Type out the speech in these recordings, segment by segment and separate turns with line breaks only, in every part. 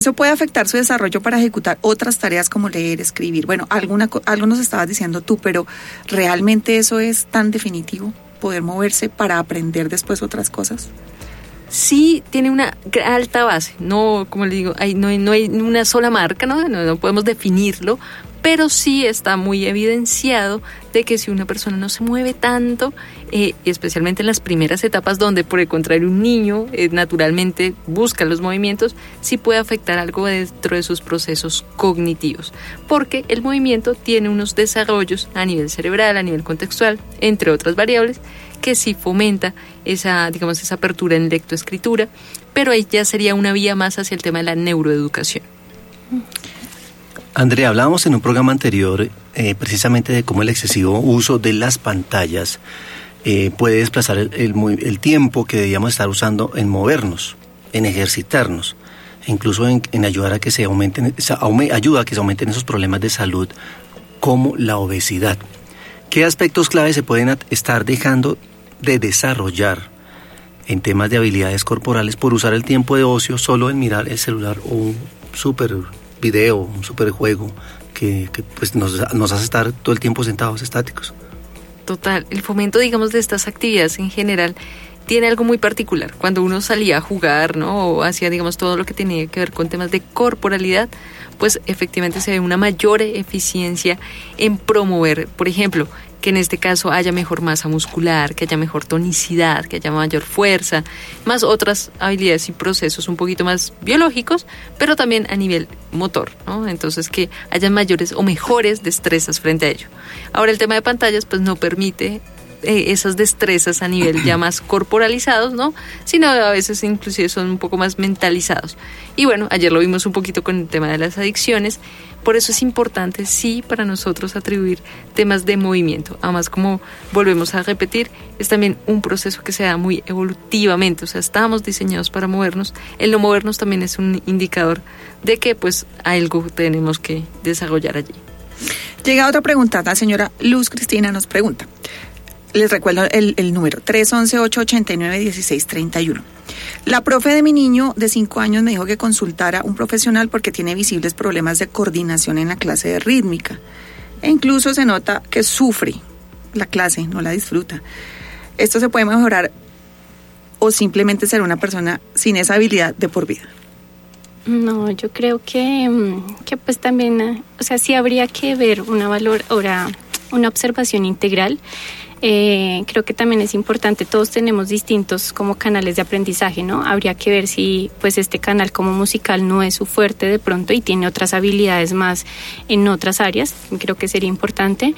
Eso puede afectar su desarrollo para ejecutar otras tareas como leer, escribir. Bueno, algo nos estabas diciendo tú, pero ¿realmente eso es tan definitivo? ¿Poder moverse para aprender después otras cosas?
Sí, tiene una alta base. No, como le digo, no hay una sola marca, no podemos definirlo, pero sí está muy evidenciado de que si una persona no se mueve tanto, especialmente en las primeras etapas donde por el contrario un niño naturalmente busca los movimientos, sí puede afectar algo dentro de sus procesos cognitivos, porque el movimiento tiene unos desarrollos a nivel cerebral, a nivel contextual, entre otras variables, que sí fomenta esa apertura en lectoescritura, pero ahí ya sería una vía más hacia el tema de la neuroeducación.
Andrea, hablábamos en un programa anterior precisamente de cómo el excesivo uso de las pantallas puede desplazar el tiempo que debíamos estar usando en movernos, en ejercitarnos, e incluso en ayudar a que se aumenten, ayuda a que se aumenten esos problemas de salud como la obesidad. ¿Qué aspectos claves se pueden estar dejando de desarrollar en temas de habilidades corporales por usar el tiempo de ocio solo en mirar el celular o un super video, un super juego que pues nos hace estar todo el tiempo sentados, estáticos?
Total, el fomento, de estas actividades en general tiene algo muy particular. Cuando uno salía a jugar, ¿no? O hacía, todo lo que tenía que ver con temas de corporalidad, pues efectivamente se ve una mayor eficiencia en promover, por ejemplo, que en este caso haya mejor masa muscular, que haya mejor tonicidad, que haya mayor fuerza, más otras habilidades y procesos un poquito más biológicos, pero también a nivel motor, ¿no? Entonces que haya mayores o mejores destrezas frente a ello. Ahora el tema de pantallas pues no permite esas destrezas a nivel ya más corporalizados, ¿no? Sino a veces inclusive son un poco más mentalizados. Y bueno, ayer lo vimos un poquito con el tema de las adicciones. Por eso es importante, sí, para nosotros atribuir temas de movimiento. Además, como volvemos a repetir, es también un proceso que se da muy evolutivamente. O sea, estamos diseñados para movernos. El no movernos también es un indicador de que pues algo tenemos que desarrollar allí.
Llega otra pregunta. La señora Luz Cristina nos pregunta. Les recuerdo el número 311-889-1631. La profe de mi niño de 5 años me dijo que consultara un profesional porque tiene visibles problemas de coordinación en la clase de rítmica. E incluso se nota que sufre la clase, no la disfruta. ¿Esto se puede mejorar o simplemente ser una persona sin esa habilidad de por vida?
No, yo creo que pues también, sí habría que ver una observación integral. Creo que también es importante, todos tenemos distintos como canales de aprendizaje, ¿no? Habría que ver si pues este canal como musical no es su fuerte de pronto y tiene otras habilidades más en otras áreas, creo que sería importante.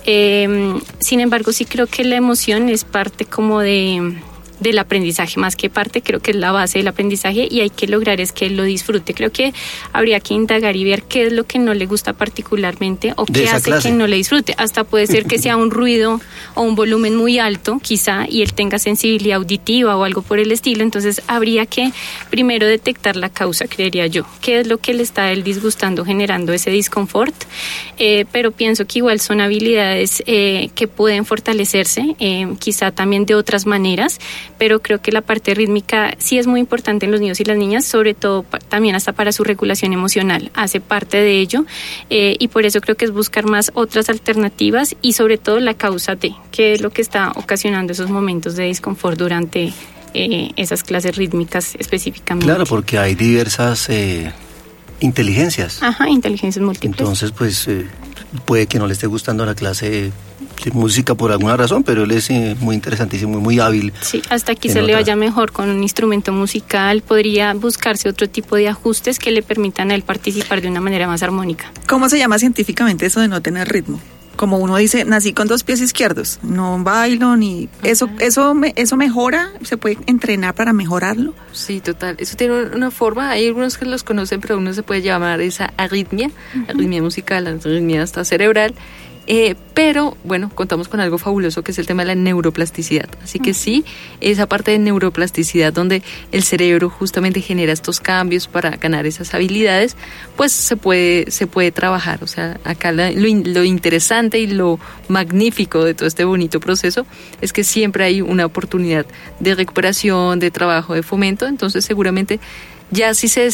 Sin embargo, sí creo que la emoción es parte como del aprendizaje, más que parte, creo que es la base del aprendizaje y hay que lograr es que él lo disfrute. Creo que habría que indagar y ver qué es lo que no le gusta particularmente o qué hace que no le disfrute. Hasta puede ser que sea un ruido o un volumen muy alto, quizá, y él tenga sensibilidad auditiva o algo por el estilo. Entonces habría que primero detectar la causa, creería yo. ¿Qué es lo que le está a él disgustando, generando ese disconfort? Pero pienso que igual son habilidades que pueden fortalecerse, quizá también de otras maneras, pero creo que la parte rítmica sí es muy importante en los niños y las niñas, sobre todo también hasta para su regulación emocional, hace parte de ello, y por eso creo que es buscar más otras alternativas y sobre todo la causa de qué es lo que está ocasionando esos momentos de disconfort durante esas clases rítmicas específicamente.
Claro, porque hay diversas inteligencias.
Inteligencias múltiples.
Entonces, pues puede que no le esté gustando la clase de música por alguna razón, pero él es muy interesantísimo y muy hábil.
Sí, hasta aquí se le vaya mejor con un instrumento musical, podría buscarse otro tipo de ajustes que le permitan a él participar de una manera más armónica.
¿Cómo se llama científicamente eso de no tener ritmo? Como uno dice, nací con 2 pies izquierdos, no bailo ni... ¿Eso mejora? ¿Se puede entrenar para mejorarlo?
Sí, total. Eso tiene una forma, hay algunos que los conocen, pero uno se puede llamar esa arritmia, arritmia musical, arritmia hasta cerebral. Pero bueno, contamos con algo fabuloso que es el tema de la neuroplasticidad. Así que sí, esa parte de neuroplasticidad donde el cerebro justamente genera estos cambios para ganar esas habilidades, pues se puede trabajar. O sea, acá lo interesante y lo magnífico de todo este bonito proceso es que siempre hay una oportunidad de recuperación, de trabajo, de fomento. Entonces seguramente ya si se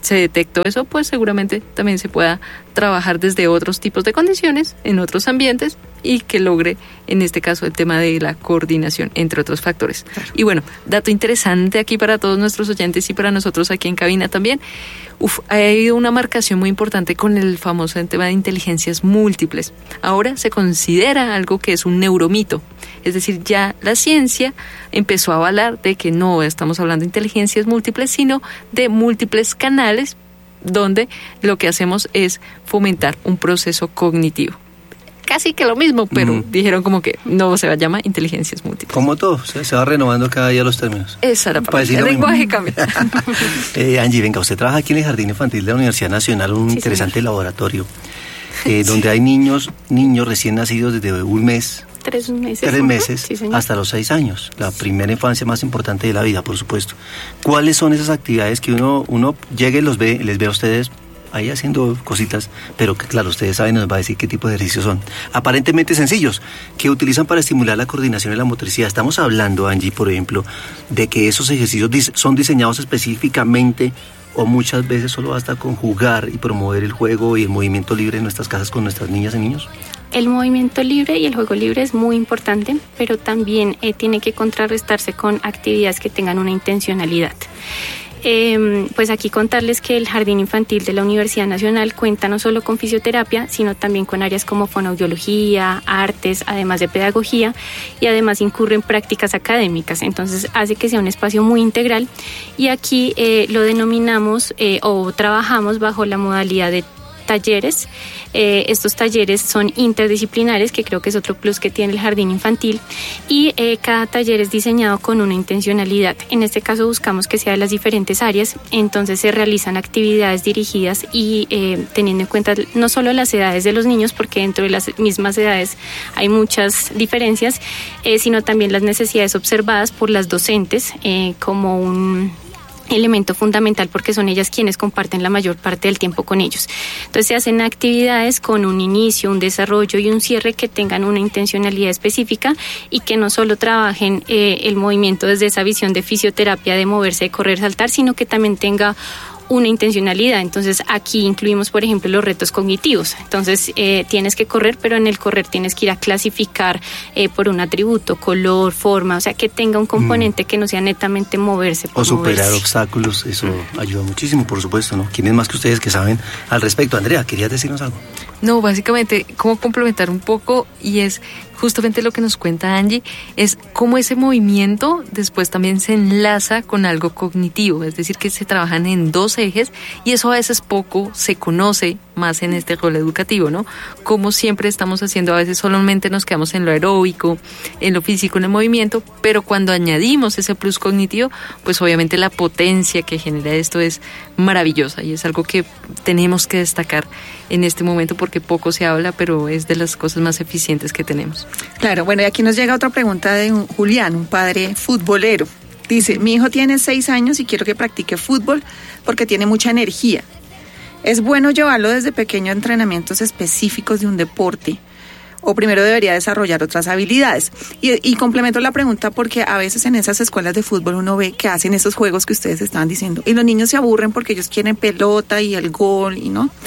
se detectó eso, pues seguramente también se pueda trabajar desde otros tipos de condiciones, en otros ambientes, y que logre, en este caso, el tema de la coordinación, entre otros factores. Claro. Y bueno, dato interesante aquí para todos nuestros oyentes y para nosotros aquí en cabina también, ha habido una marcación muy importante con el famoso tema de inteligencias múltiples. Ahora se considera algo que es un neuromito, es decir, ya la ciencia empezó a avalar de que no estamos hablando de inteligencias múltiples, sino de múltiples canales donde lo que hacemos es fomentar un proceso cognitivo. Casi que lo mismo, pero dijeron como que no se llama inteligencias múltiples.
Como todo, se va renovando cada día los términos.
Esa era para el lenguaje cambia.
Angie, venga, usted trabaja aquí en el Jardín Infantil de la Universidad Nacional, un interesante laboratorio, donde hay niños recién nacidos desde un mes.
3 meses.
3 meses hasta los 6 años, la primera infancia más importante de la vida, por supuesto. ¿Cuáles son esas actividades que uno llega y les ve a ustedes ahí haciendo cositas, pero que claro, ustedes saben, nos va a decir qué tipo de ejercicios son? Aparentemente sencillos, que utilizan para estimular la coordinación y la motricidad. Estamos hablando, Angie, por ejemplo, de que esos ejercicios son diseñados específicamente, o muchas veces solo basta con jugar y promover el juego y el movimiento libre en nuestras casas con nuestras niñas y niños.
El movimiento libre y el juego libre es muy importante, pero también tiene que contrarrestarse con actividades que tengan una intencionalidad. Pues aquí contarles que el Jardín Infantil de la Universidad Nacional cuenta no solo con fisioterapia, sino también con áreas como fonoaudiología, artes, además de pedagogía, y además incurre en prácticas académicas. Entonces hace que sea un espacio muy integral, y aquí lo denominamos o trabajamos bajo la modalidad de talleres. Estos talleres son interdisciplinares, que creo que es otro plus que tiene el jardín infantil, y cada taller es diseñado con una intencionalidad. En este caso buscamos que sea de las diferentes áreas, entonces se realizan actividades dirigidas y teniendo en cuenta no solo las edades de los niños, porque dentro de las mismas edades hay muchas diferencias, sino también las necesidades observadas por las docentes como un elemento fundamental, porque son ellas quienes comparten la mayor parte del tiempo con ellos. Entonces se hacen actividades con un inicio, un desarrollo y un cierre que tengan una intencionalidad específica y que no solo trabajen el movimiento desde esa visión de fisioterapia de moverse, de correr, saltar, sino que también tenga una intencionalidad. Entonces aquí incluimos, por ejemplo, los retos cognitivos. Entonces tienes que correr, pero en el correr tienes que ir a clasificar por un atributo, color, forma, o sea, que tenga un componente que no sea netamente moverse.
O superar obstáculos, eso ayuda muchísimo, por supuesto, ¿no? ¿Quién es más que ustedes que saben al respecto? Andrea, ¿querías decirnos algo?
No, básicamente, como complementar un poco, y es justamente lo que nos cuenta Angie, es cómo ese movimiento después también se enlaza con algo cognitivo, es decir, que se trabajan en 2 ejes, y eso a veces poco se conoce más en este rol educativo, ¿no? Como siempre estamos haciendo, a veces solamente nos quedamos en lo aeróbico, en lo físico, en el movimiento, pero cuando añadimos ese plus cognitivo, pues obviamente la potencia que genera esto es maravillosa, y es algo que tenemos que destacar en este momento porque poco se habla, pero es de las cosas más eficientes que tenemos.
Claro, bueno, y aquí nos llega otra pregunta de Julián, un padre futbolero. Dice, mi hijo tiene 6 años y quiero que practique fútbol porque tiene mucha energía. ¿Es bueno llevarlo desde pequeño a entrenamientos específicos de un deporte? ¿O primero debería desarrollar otras habilidades? Y complemento la pregunta porque a veces en esas escuelas de fútbol uno ve que hacen esos juegos que ustedes estaban diciendo y los niños se aburren porque ellos quieren pelota y el gol y no.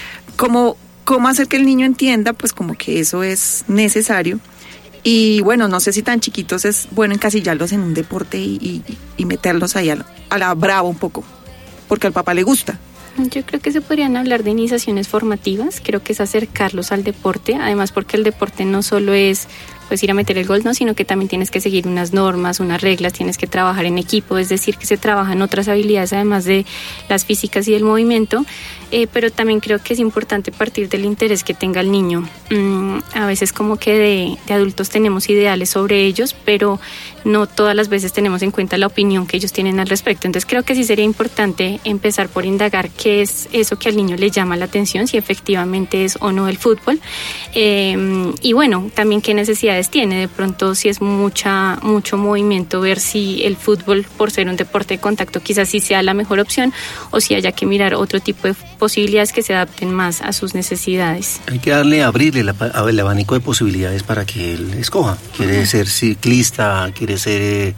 ¿Cómo hacer que el niño entienda pues como que eso es necesario? Y bueno, no sé si tan chiquitos es bueno encasillarlos en un deporte y meterlos ahí a la brava un poco, porque al papá le gusta.
Yo creo que se podrían hablar de iniciaciones formativas, creo que es acercarlos al deporte, además porque el deporte no solo es pues ir a meter el gol, no, sino que también tienes que seguir unas normas, unas reglas, tienes que trabajar en equipo, es decir, que se trabajan otras habilidades además de las físicas y del movimiento, pero también creo que es importante partir del interés que tenga el niño. A veces como que de adultos tenemos ideales sobre ellos, pero no todas las veces tenemos en cuenta la opinión que ellos tienen al respecto. Entonces creo que sí sería importante empezar por indagar qué es eso que al niño le llama la atención, si efectivamente es o no el fútbol, y bueno, también qué necesidades tiene. De pronto si es mucho movimiento, ver si el fútbol, por ser un deporte de contacto, quizás sí sea la mejor opción, o si haya que mirar otro tipo de posibilidades que se adapten más a sus necesidades.
Hay que abrirle el abanico de posibilidades para que él escoja. Quiere ser ciclista, quiere ser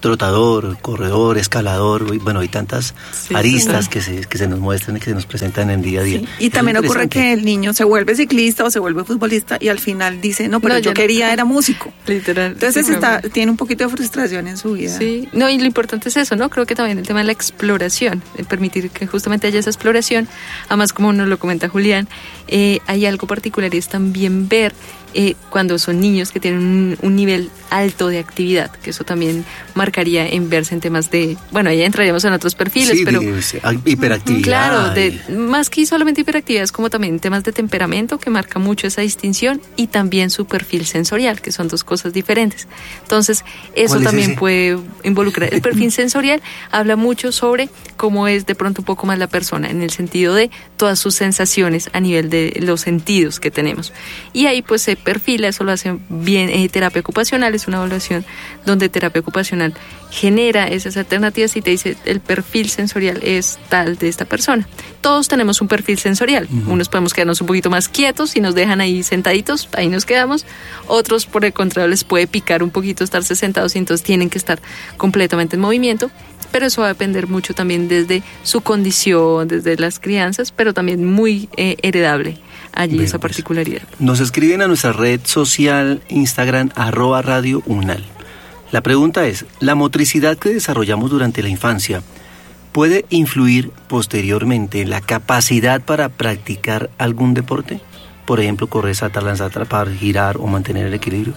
trotador, corredor, escalador, bueno, hay tantas aristas que se nos muestran y que se nos presentan en el día a día.
Sí. Y también ocurre que el niño se vuelve ciclista o se vuelve futbolista y al final dice, no, pero yo quería, era músico.
Literal.
Entonces tiene un poquito de frustración en su vida.
Sí, no, y lo importante es eso, ¿no? Creo que también el tema de la exploración, el permitir que justamente haya esa exploración, además como nos lo comenta Julián, hay algo particular y es también ver cuando son niños que tienen un nivel alto de actividad, que eso también marcaría en verse en temas de, bueno, ahí entraríamos en otros perfiles,
sí,
pero
hiperactividad.
Claro, más que solamente hiperactividad, es como también temas de temperamento que marca mucho esa distinción y también su perfil sensorial, que son dos cosas diferentes. Entonces, eso también puede involucrar. El perfil sensorial habla mucho sobre cómo es de pronto un poco más la persona, en el sentido de todas sus sensaciones a nivel de los sentidos que tenemos. Y ahí pues se perfila, eso lo hace bien terapia ocupacional, es una evaluación donde terapia ocupacional genera esas alternativas y te dice el perfil sensorial es tal de esta persona. Todos tenemos un perfil sensorial, unos podemos quedarnos un poquito más quietos y nos dejan ahí sentaditos, ahí nos quedamos, otros por el contrario les puede picar un poquito estarse sentados y entonces tienen que estar completamente en movimiento, pero eso va a depender mucho también desde su condición, desde las crianzas, pero también muy heredable allí esa particularidad.
Nos escriben a nuestra red social Instagram @Radio Unal. La pregunta es, ¿la motricidad que desarrollamos durante la infancia puede influir posteriormente en la capacidad para practicar algún deporte? Por ejemplo, correr, saltar, lanzar, atrapar, girar o mantener el equilibrio.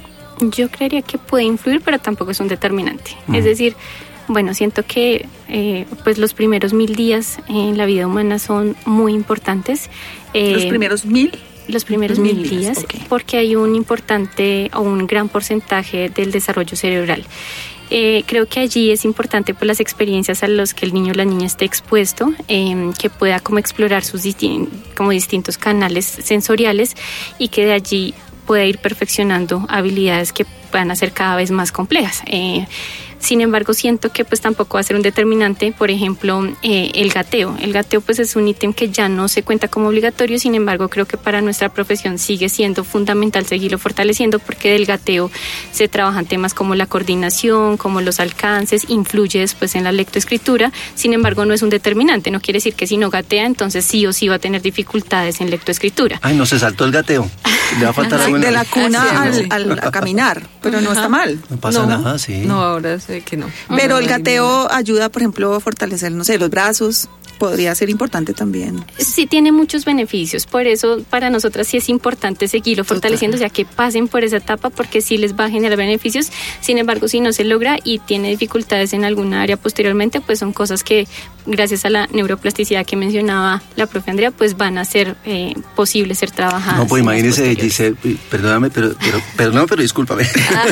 Yo creería que puede influir, pero tampoco es un determinante. Es decir, bueno, siento que pues los primeros 1000 días en la vida humana son muy importantes.
¿Los primeros 1000?
Los primeros 1000 días, okay. Porque hay un importante o un gran porcentaje del desarrollo cerebral. Creo que allí es importante pues las experiencias a las que el niño o la niña esté expuesto, que pueda como explorar sus distintos canales sensoriales y que de allí pueda ir perfeccionando habilidades que van a ser cada vez más complejas. Sin embargo, siento que pues tampoco va a ser un determinante, por ejemplo, el gateo. El gateo pues es un ítem que ya no se cuenta como obligatorio, sin embargo, creo que para nuestra profesión sigue siendo fundamental seguirlo fortaleciendo porque del gateo se trabajan temas como la coordinación, como los alcances, influye después en la lectoescritura, sin embargo, no es un determinante, no quiere decir que si no gatea, entonces sí o sí va a tener dificultades en lectoescritura.
Ay, no, se saltó el gateo. Le va a faltar algo
de la cuna a caminar, pero no está mal.
No pasa nada, sí.
No, ahora sé que no.
Pero el gateo ayuda, por ejemplo, a fortalecer, no sé, los brazos. Podría ser importante también.
Sí, tiene muchos beneficios, por eso para nosotras sí es importante seguirlo fortaleciendo, ya que pasen por esa etapa porque sí les va a generar beneficios. Sin embargo, si no se logra y tiene dificultades en alguna área posteriormente, pues son cosas que gracias a la neuroplasticidad que mencionaba la profe Andrea, pues van a ser posibles ser trabajadas.
No, pues imagínese, Giselle, perdóname, pero discúlpame.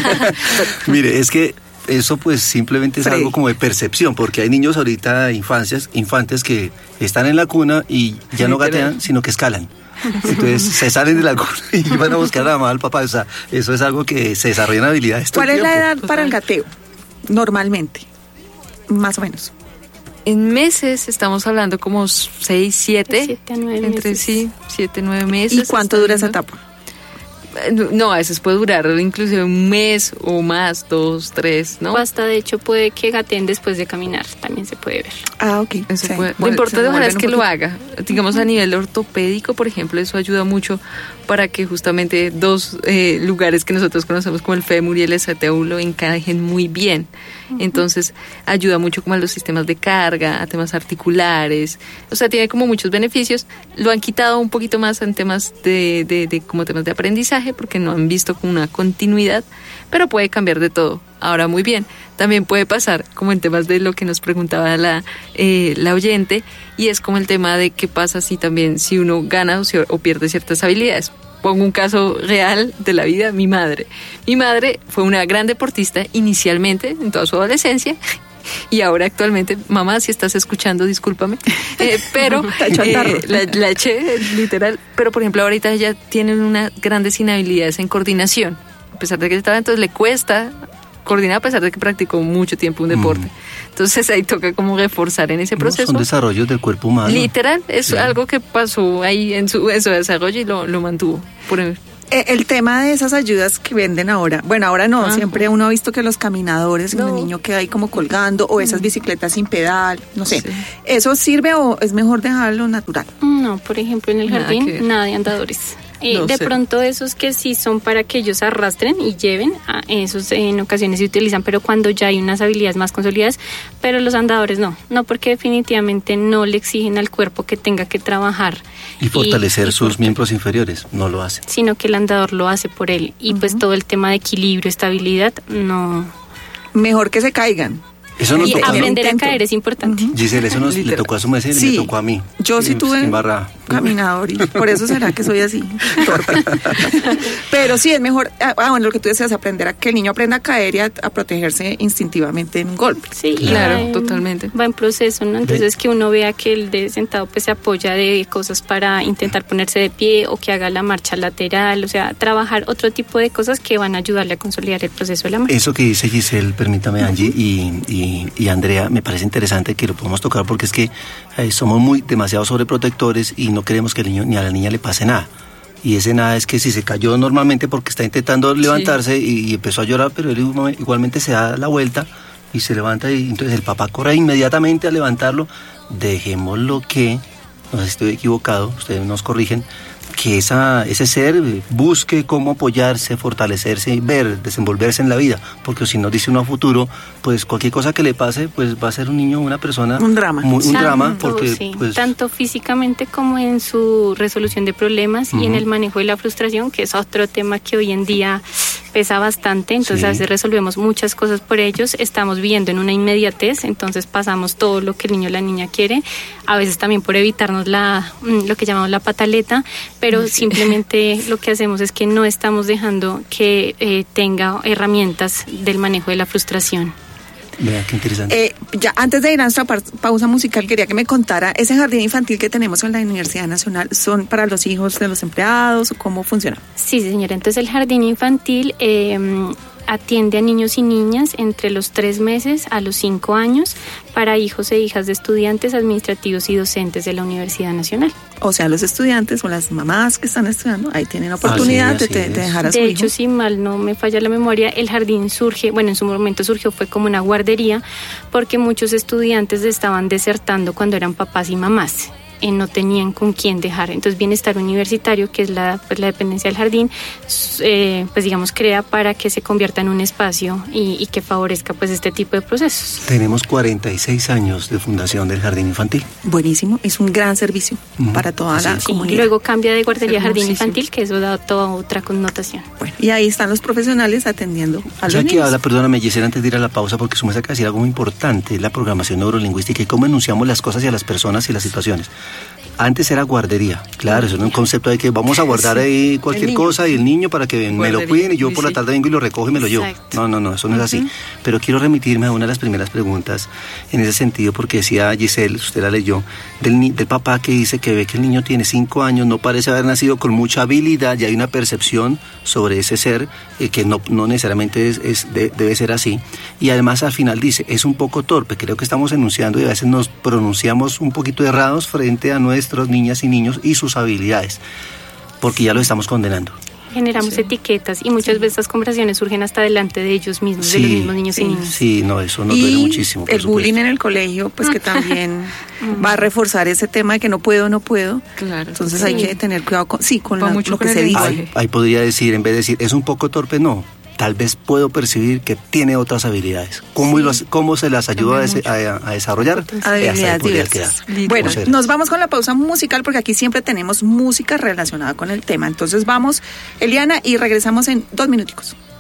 Mire, es que eso pues simplemente es algo como de percepción, porque hay niños ahorita, infantes que están en la cuna y ya no gatean, sino que escalan. Entonces se salen de la cuna y van a buscar a la mamá al papá. O sea, eso es algo que se desarrolla en habilidades.
¿Cuál es la edad para el gateo? Normalmente, más o menos.
En meses estamos hablando como 6, 7.
7 a 9
entre
meses.
sí, 7, 9 meses.
¿Y cuánto dura esa etapa?
No, a veces puede durar inclusive un mes o más, 2, 3, ¿no?
O hasta de hecho puede que gateen después de caminar, también se puede ver.
Ah, ok.
Eso sí. Lo importante ojalá es que lo haga. Digamos a nivel ortopédico, por ejemplo, eso ayuda mucho para que justamente dos lugares que nosotros conocemos como el fémur y el acetábulo encajen muy bien. Entonces ayuda mucho como a los sistemas de carga, a temas articulares, o sea, tiene como muchos beneficios. Lo han quitado un poquito más en temas de como temas de aprendizaje porque no han visto como una continuidad, pero puede cambiar de todo. Ahora muy bien, también puede pasar como en temas de lo que nos preguntaba la oyente, y es como el tema de qué pasa si uno gana o pierde ciertas habilidades. Pongo un caso real de la vida, mi madre. Mi madre fue una gran deportista inicialmente, en toda su adolescencia, y ahora actualmente, mamá, si estás escuchando, discúlpame, pero la eché, literal, pero por ejemplo ahorita ella tiene unas grandes inhabilidades en coordinación, a pesar de que estaba, entonces le cuesta coordinar a pesar de que practicó mucho tiempo un deporte. Entonces ahí toca como reforzar en ese proceso.
Son desarrollos del cuerpo humano.
Literal, es algo que pasó ahí en su desarrollo y lo mantuvo.
El tema de esas ayudas que venden ahora, bueno, ahora no, siempre uno ha visto que los caminadores, el niño queda ahí como colgando, o esas bicicletas sin pedal, no sé, ¿eso sirve o es mejor dejarlo natural?
No, por ejemplo, en el jardín nada de andadores. De pronto esos que sí son para que ellos arrastren y lleven, esos en ocasiones se utilizan, pero cuando ya hay unas habilidades más consolidadas, pero los andadores no, porque definitivamente no le exigen al cuerpo que tenga que trabajar.
Y fortalecer sus miembros inferiores, no lo hace.
Sino que el andador lo hace por él, y pues todo el tema de equilibrio, estabilidad, no.
Mejor que se caigan.
Eso
y aprender a caer es importante.
Giselle, eso le tocó a su merced, me tocó a mí.
Yo sí tuve caminador y por eso será que soy así, torpe. Pero sí, es mejor, bueno, lo que tú decías, aprender a que el niño aprenda a caer y a protegerse instintivamente en un golpe.
Sí,
claro, totalmente.
Va en proceso, ¿no? Entonces que uno vea que el de sentado pues se apoya de cosas para intentar ponerse de pie, o que haga la marcha lateral, o sea, trabajar otro tipo de cosas que van a ayudarle a consolidar el proceso de la marcha.
Eso que dice Giselle, permítame, Angie, y Andrea, me parece interesante que lo podamos tocar, porque es que somos demasiado sobreprotectores y no queremos que el niño ni a la niña le pase nada. Y ese nada es que si se cayó normalmente porque está intentando levantarse y empezó a llorar, pero él igualmente se da la vuelta y se levanta, y entonces el papá corre inmediatamente a levantarlo. Dejémoslo que, no sé si estoy equivocado, ustedes nos corrigen, que ese ser busque cómo apoyarse, fortalecerse y desenvolverse en la vida, porque si nos dice uno a futuro, pues cualquier cosa que le pase, pues va a ser un niño, una persona,
un drama,
porque
sí,
pues,
tanto físicamente como en su resolución de problemas y en el manejo de la frustración, que es otro tema que hoy en día pesa bastante, entonces a veces resolvemos muchas cosas por ellos, estamos viviendo en una inmediatez, entonces pasamos todo lo que el niño o la niña quiere, a veces también por evitarnos lo que llamamos la pataleta, pero simplemente lo que hacemos es que no estamos dejando que tenga herramientas del manejo de la frustración.
Vea, qué interesante.
Ya antes de ir a nuestra pausa musical, quería que me contara, ese jardín infantil que tenemos en la Universidad Nacional, ¿son para los hijos de los empleados o cómo funciona?
Sí, señora, entonces el jardín infantil atiende a niños y niñas entre los 3 meses a los 5 años para hijos e hijas de estudiantes, administrativos y docentes de la Universidad Nacional.
O sea, los estudiantes o las mamás que están estudiando, ahí tienen oportunidad de dejar a su hijo.
De hecho, si mal no me falla la memoria, el jardín surge, bueno, en su momento fue como una guardería, porque muchos estudiantes estaban desertando cuando eran papás y mamás. No tenían con quién dejar. Entonces Bienestar Universitario, que es la dependencia del jardín, pues digamos crea para que se convierta en un espacio y que favorezca pues este tipo de procesos.
Tenemos 46 años de fundación del jardín infantil.
Buenísimo, es un gran servicio para toda la comunidad.
Luego cambia de guardería a jardín infantil, que eso da toda otra connotación.
Bueno, y ahí están los profesionales atendiendo a los niños.
Que habla, perdóname Gisela, antes de ir a la pausa, porque su mesa acaba de decir algo muy importante, la programación neurolingüística y cómo enunciamos las cosas y a las personas y las situaciones. Antes era guardería, claro, eso era un concepto de que vamos a guardar ahí cualquier cosa y el niño para que me lo cuiden y yo por la tarde vengo y lo recojo y me lo llevo. No, eso no es así. Pero quiero remitirme a una de las primeras preguntas en ese sentido, porque decía Giselle, usted la leyó, del papá que dice que ve que el niño tiene 5 años, no parece haber nacido con mucha habilidad y hay una percepción sobre ese ser que no necesariamente debe ser así. Y además al final dice, es un poco torpe, creo que estamos enunciando y a veces nos pronunciamos un poquito errados frente a nuestras niñas y niños y sus habilidades, porque ya lo estamos condenando.
Generamos etiquetas y muchas veces estas conversaciones surgen hasta delante de ellos mismos, de los mismos niños y niñas.
Sí, no, eso nos duele muchísimo.
El bullying en el colegio, pues que también va a reforzar ese tema de que no puedo.
Claro.
Entonces hay que tener cuidado con lo que se dice.
Ahí podría decir, en vez de decir, es un poco torpe, no. Tal vez puedo percibir que tiene otras habilidades. ¿Cómo se las ayuda a desarrollar?
Habilidades diversas. Bueno, nos vamos con la pausa musical porque aquí siempre tenemos música relacionada con el tema. Entonces vamos, Eliana, y regresamos en 2 minuticos.